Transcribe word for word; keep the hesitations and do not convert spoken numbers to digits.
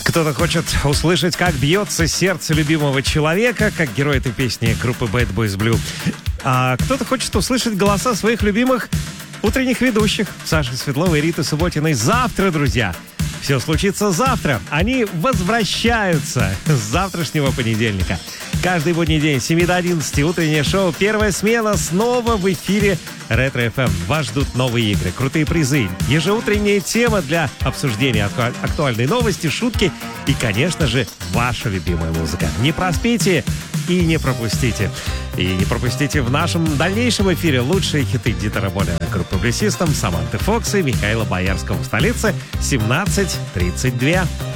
Кто-то хочет услышать, как бьется сердце любимого человека, как герой этой песни группы Bad Boys Blue. А кто-то хочет услышать голоса своих любимых утренних ведущих Саши Светловой и Риты Субботиной. Завтра, друзья, все случится завтра. Они возвращаются с завтрашнего понедельника. Каждый будний день с семи до одиннадцати утреннее шоу «Первая смена» снова в эфире Ретро эф эм. Вас ждут новые игры, крутые призы, ежеутренняя тема для обсуждения актуальной новости, шутки и, конечно же, ваша любимая музыка. Не проспите и не пропустите. И не пропустите в нашем дальнейшем эфире лучшие хиты Дитера Боля, группы Блюсистом, Саманты Фокс и Михаила Боярского в столице семнадцать тридцать два.